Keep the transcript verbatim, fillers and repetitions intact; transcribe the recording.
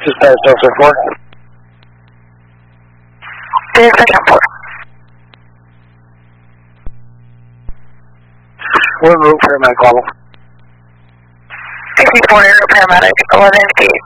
Dispatch Delta four. There's the four. One route paramedic level. fifty-four air paramedic, eleven eighty-eight.